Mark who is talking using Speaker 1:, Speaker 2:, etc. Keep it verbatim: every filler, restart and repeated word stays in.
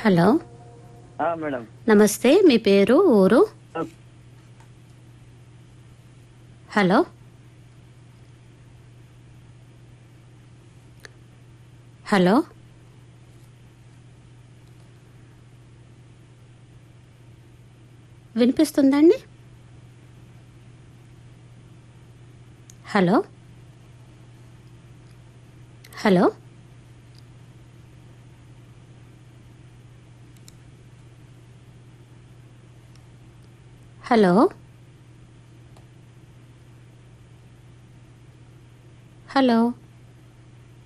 Speaker 1: Hello,
Speaker 2: ఆ, madam.
Speaker 1: నమస్తే. మీ పేరు, ఊరు?
Speaker 2: ఆ,
Speaker 1: హలో, హలో, వినిపిస్తుందండి? Hello, hello, hello, hello.